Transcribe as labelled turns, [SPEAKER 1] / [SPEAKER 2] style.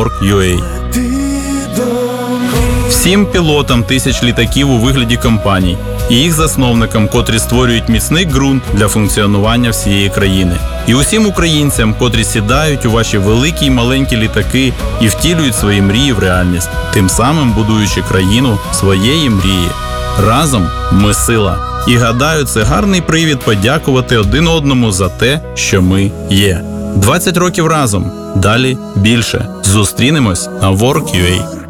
[SPEAKER 1] Work.ua. Всім пілотам тисяч літаків у вигляді компаній і їх засновникам, котрі створюють міцний ґрунт для функціонування всієї країни. І усім українцям, котрі сідають у ваші великі й маленькі літаки і втілюють свої мрії в реальність, тим самим будуючи країну своєї мрії. Разом ми сила. І гадаю, це гарний привід подякувати один одному за те, що ми є. 20 років разом. Далі більше. Зустрінемось на Work.ua.